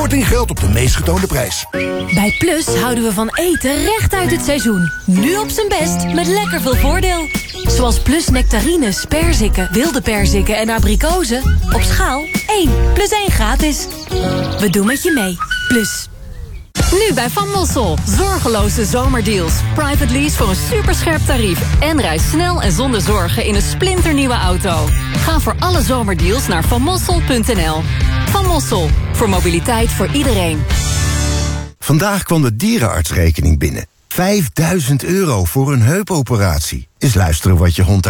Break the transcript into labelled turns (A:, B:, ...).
A: Korting geldt op de meest getoonde prijs.
B: Bij Plus houden we van eten recht uit het seizoen. Nu op zijn best met lekker veel voordeel. Zoals Plus nectarines, perziken, wilde perziken en abrikozen. Op schaal 1 + 1 gratis. We doen met je mee. Plus.
C: Nu bij Van Mossel. Zorgeloze zomerdeals. Private lease voor een superscherp tarief. En reis snel en zonder zorgen in een splinternieuwe auto. Ga voor alle zomerdeals naar vanmossel.nl. Van Mossel. Voor mobiliteit voor iedereen.
D: Vandaag kwam de dierenartsrekening binnen. €5.000 voor een heupoperatie. Eens luisteren wat je hond